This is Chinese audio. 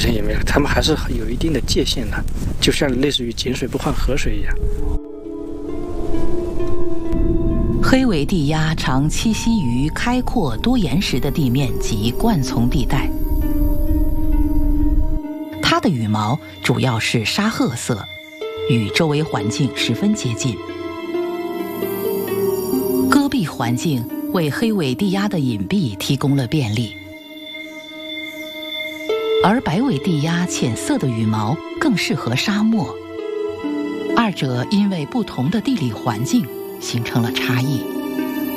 像也没有，它们还是有一定的界限的，就像类似于井水不犯河水一样。 黑尾地鸭常栖息于开阔多岩石的地面及灌丛地带，它的羽毛主要是沙褐色，与周围环境十分接近。戈壁环境为黑尾地鸭的隐蔽提供了便利，而白尾地鸭浅色的羽毛更适合沙漠，二者因为不同的地理环境形成了差异。